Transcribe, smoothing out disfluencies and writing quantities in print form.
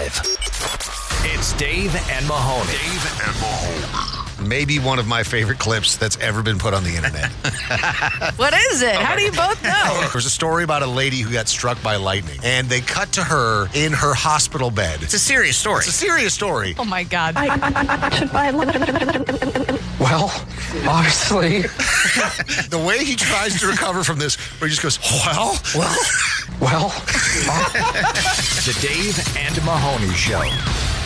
live. It's Dave and Mahoney. Dave and Mahoney. Maybe one of my favorite clips that's ever been put on the internet. What is it? How do you both know? There's a story about a lady who got struck by lightning, and they cut to her in her hospital bed. It's a serious story. It's a serious story. Oh, my God. Well, obviously. The way he tries to recover from this, where he just goes, well. The Dave and Mahoney Show.